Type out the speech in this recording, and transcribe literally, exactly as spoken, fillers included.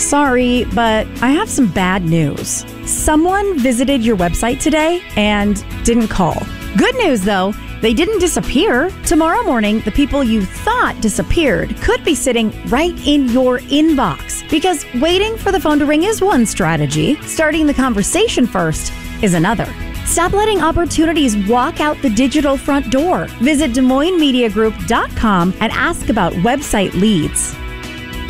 Sorry, but I have some bad news. Someone visited your website today and didn't call. Good news, though, they didn't disappear. Tomorrow morning, the people you thought disappeared could be sitting right in your inbox. Because waiting for the phone to ring is one strategy. Starting the conversation first is another. Stop letting opportunities walk out the digital front door. Visit Des Moines Media Group dot com and ask about website leads.